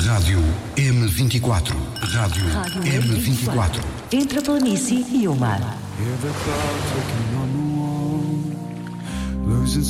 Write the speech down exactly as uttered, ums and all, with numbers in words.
Rádio M vinte e quatro. Rádio, Rádio M vinte e quatro. Entre a planície e o mar. Hear the clock ticking on the wall, losing